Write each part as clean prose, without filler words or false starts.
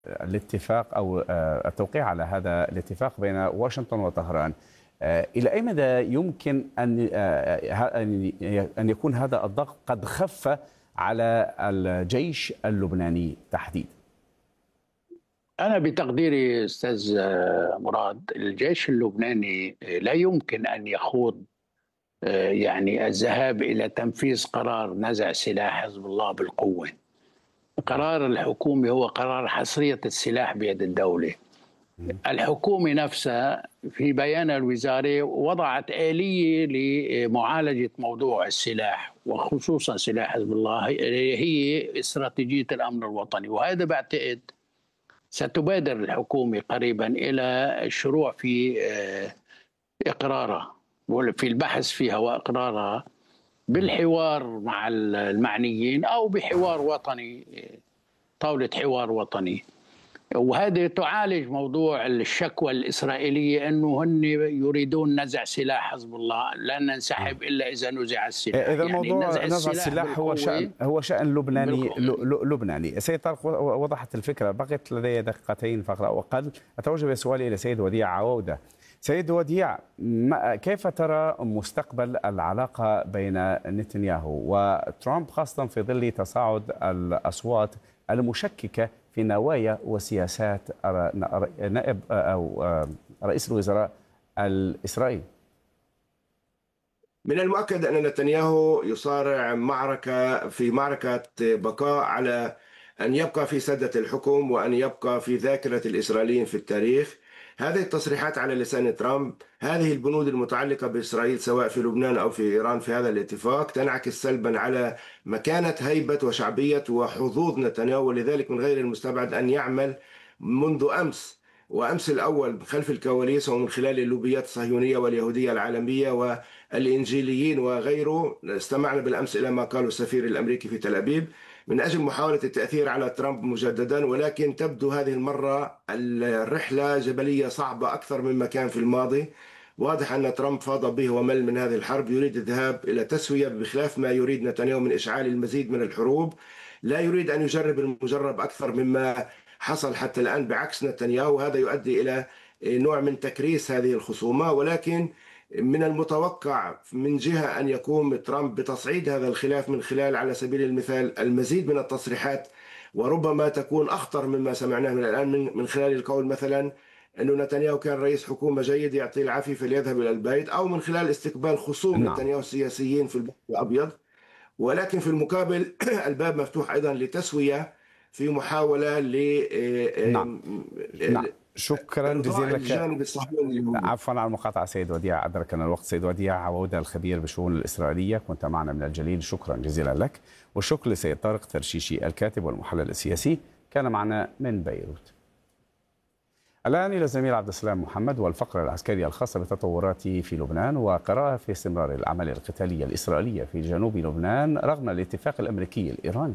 الاتفاق أو التوقيع على هذا الاتفاق بين واشنطن وطهران، إلى أي مدى يمكن أن يكون هذا الضغط قد خف على الجيش اللبناني تحديدا؟ أنا بتقديري أستاذ مراد، الجيش اللبناني لا يمكن أن يخوض الذهاب إلى تنفيذ قرار نزع سلاح حزب الله بالقوة. قرار الحكومة هو قرار حصرية السلاح بيد الدولة. الحكومة نفسها في بيان الوزارة وضعت آلية لمعالجة موضوع السلاح وخصوصا سلاح حزب الله، هي استراتيجية الأمن الوطني، وهذا بعتقد ستبادر الحكومة قريبا إلى الشروع في إقرارها في البحث فيها وإقرارها بالحوار مع المعنيين أو بحوار وطني، طاولة حوار وطني. وهذا تعالج موضوع الشكوى الإسرائيلية أنه هن يريدون نزع سلاح حزب الله، لن ننسحب إلا إذا نزع السلاح. إذا الموضوع نزع السلاح هو شأن لبناني. سيد طارق، وضحت الفكرة، بقيت لدي دقيقتين فقط أو أقل. أتوجه بسؤالي إلى سيد وديع عودة. سيد وديع، كيف ترى مستقبل العلاقة بين نتنياهو وترامب، خاصة في ظل تصاعد الأصوات المشككة في نوايا وسياسات نائب أو رئيس الوزراء الإسرائيلي؟ من المؤكد أن نتنياهو يصارع معركة بقاء على أن يبقى في سدة الحكم وأن يبقى في ذاكرة الإسرائيليين في التاريخ. هذه التصريحات على لسان ترامب، هذه البنود المتعلقة بإسرائيل سواء في لبنان أو في إيران في هذا الاتفاق، تنعكس سلبا على مكانة هيبة وشعبية وحظوظ نتنياهو، ولذلك من غير المستبعد أن يعمل منذ أمس الأول خلف الكواليس ومن خلال اللوبيات الصهيونية واليهودية العالمية والإنجيليين وغيره. استمعنا بالأمس إلى ما قاله السفير الأمريكي في تل أبيب من أجل محاولة التأثير على ترامب مجددا، ولكن تبدو هذه المرة الرحلة جبلية صعبة أكثر مما كان في الماضي. واضح أن ترامب فاض به ومل من هذه الحرب، يريد الذهاب إلى تسوية بخلاف ما يريد نتنياهو من إشعال المزيد من الحروب. لا يريد أن يجرب المجرب أكثر مما حصل حتى الآن بعكس نتنياهو، وهذا يؤدي إلى نوع من تكريس هذه الخصومة. ولكن من المتوقع من جهة أن يقوم ترامب بتصعيد هذا الخلاف من خلال على سبيل المثال المزيد من التصريحات، وربما تكون أخطر مما سمعناه من الآن، من خلال القول مثلا أنه نتنياهو كان رئيس حكومة جيد يعطيه العافية فليذهب إلى البيت، أو من خلال استقبال خصوم نتنياهو السياسيين في البيت الأبيض. ولكن في المقابل الباب مفتوح أيضا لتسوية في محاولة شكرا جزيلا لك. عفوا على المقاطعة سيد وديع، أدركنا الوقت. سيد وديع عودة، الخبير بالشؤون الإسرائيلية، كنت معنا من الجليل، شكرا جزيلا لك. والشكر لسيد طارق ترشيشي الكاتب والمحلل السياسي، كان معنا من بيروت. الآن إلى الزميل عبد السلام محمد والفقرة العسكرية الخاصة بالتطورات في لبنان وقراءة في استمرار الأعمال القتالية الإسرائيلية في جنوب لبنان رغم الاتفاق الأمريكي الإيراني.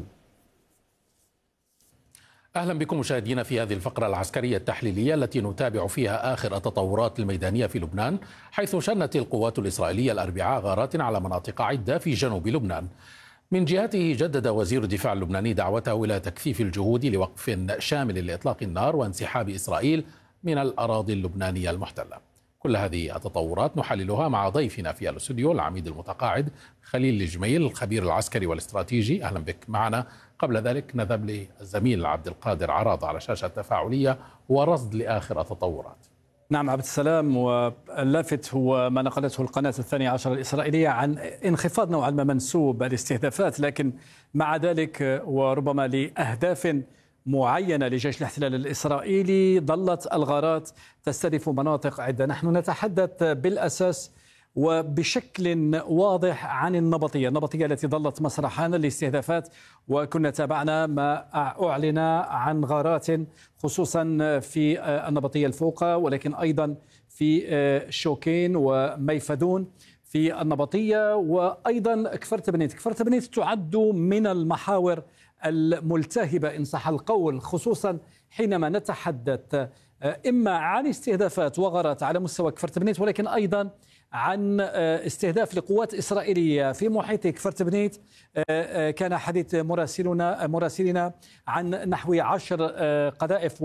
أهلا بكم مشاهدينا في هذه الفقرة العسكرية التحليلية التي نتابع فيها آخر التطورات الميدانية في لبنان، حيث شنت القوات الإسرائيلية الأربعاء غارات على مناطق عدة في جنوب لبنان. من جهته جدد وزير الدفاع اللبناني دعوته إلى تكثيف الجهود لوقف شامل لإطلاق النار وانسحاب إسرائيل من الأراضي اللبنانية المحتلة. كل هذه التطورات نحللها مع ضيفنا في الاستوديو العميد المتقاعد خليل الجميل، الخبير العسكري والاستراتيجي. أهلا بك معنا. قبل ذلك نذهب للزميل عبد القادر عراض على شاشة تفاعلية ورصد لآخر التطورات. نعم عبد السلام، واللافت هو ما نقلته القناة 12 الإسرائيلية عن انخفاض نوعا ما منسوب الاستهدافات، لكن مع ذلك وربما لأهداف معينة لجيش الاحتلال الإسرائيلي ظلت الغارات تستهدف مناطق عدة. نحن نتحدث بالأساس وبشكل واضح عن النبطية التي ظلت مسرحا للاستهدافات، وكنا تابعنا ما أعلن عن غارات خصوصا في النبطية الفوقة، ولكن أيضا في شوكين وميفدون في النبطية، وأيضا كفر تبنيت تعد من المحاور الملتهبة إن صح القول، خصوصا حينما نتحدث إما عن استهدافات وغارات على مستوى كفر تبنيت، ولكن أيضا عن استهداف لقوات إسرائيلية في محيط كفر تبنيت. كان حديث مراسلنا عن نحو 10 قذائف